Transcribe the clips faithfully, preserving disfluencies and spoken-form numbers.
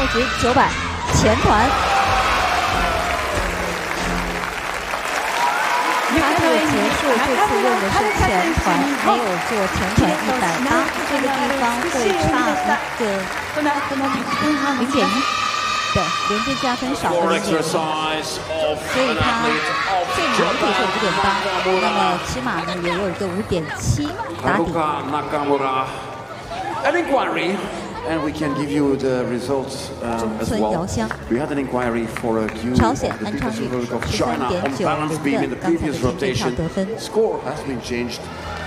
值九百，前团。他这个结束，这次用的是前团，没有做前团一百八，这个地方会差一个零点一。 对，连接加分少了零点一，所以它最难可以是五点八，那么起码呢也有一个五点七打底。 An inquiry, and we can give you the results um, as well. We had an inquiry for a Q of the People's Republic of China on balance beam in the previous rotation. Score has been changed.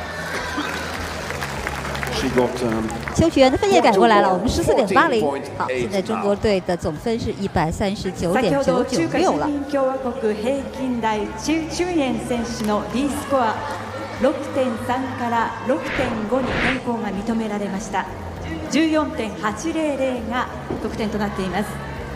She got. Um, 邱启源的分也改过来了，我们十四点八零。好，现在中国队的总分是一百三十九点九九六了。 共和国平均台周俊彦選手の D スコア ろくてんさん から ろくてんご に変更が認められました。じゅうよんてんはちぜろぜろが得点となっています。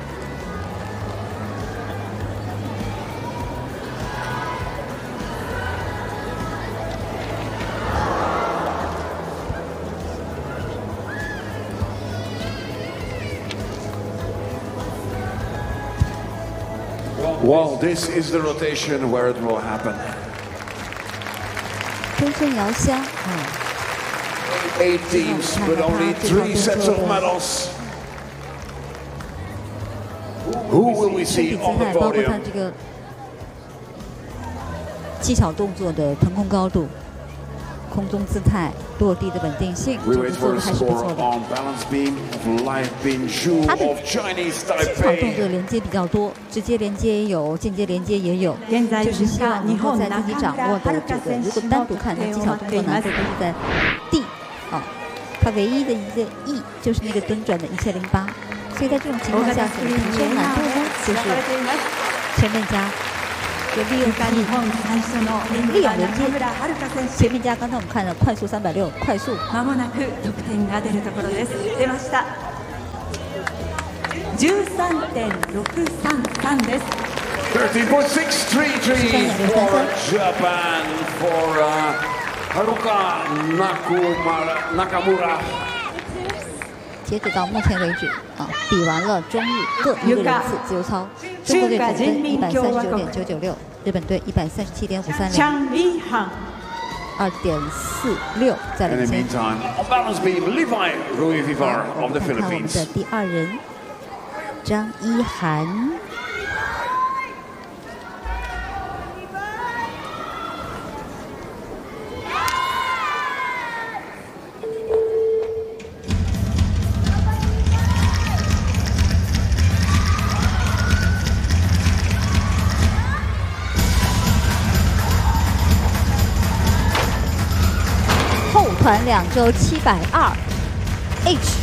Well, this is the rotation where it will happen. 春春遥香，嗯。 Eight teams, but only three sets of medals. Who will we see on the 包括他 podium? 这个技巧动作的腾空高度、空中姿态、落地的稳定性， We 这个 wait 做 for 的 a 还是不 score 错的。 on balance beam of live beam Zhu 他的 of Chinese 技巧动 Taipei. 作连接比较多，直接连接也有，间接连接也有， 現在就是希望能够在自己掌握的这个，如果单独看他技巧动作难度都是在 D 啊，他唯一的一个 E 就是那个蹲转的一千零八，所以在这种情况下怎么提升难度呢？就是前面加。 就利用干力，利用连接，前面加刚才我们看的快速三百六，快速。 まもなく得点が出るところです。出ました。じゅうさんてんろくさんさんです。 thirteen point six three three for Japan for uh, Haruka Nakumara, Nakamura. 截止到目前为止啊，比完了中日各一个人次自由操，中国队总分一百三十九点九九六，日本队一百三十七点五三零，二点四六在领先。 In the meantime, on balance beam, Levi Ruivivar of the 看看我们 Philippines. 的第二人张一涵。 后团两周七百二 ，H